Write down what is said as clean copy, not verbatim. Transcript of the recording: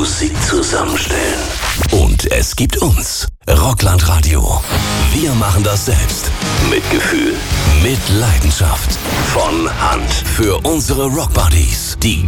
Musik zusammenstellen. Und es gibt uns, Rockland-Radio. Wir machen das selbst. Mit Gefühl, mit Leidenschaft. Von Hand. Für unsere Rockbuddies, die